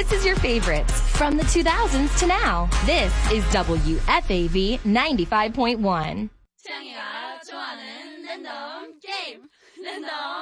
This is your favorites from the 2000s to now. This is WFAV 95.1. 태양이가 좋아하는 랜덤 게임. 랜덤